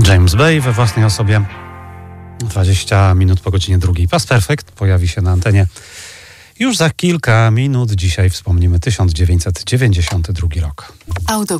James Bay we własnej osobie. 20 minut po godzinie 2. Past Perfect pojawi się na antenie już za kilka minut. Dzisiaj wspomnimy 1992 rok.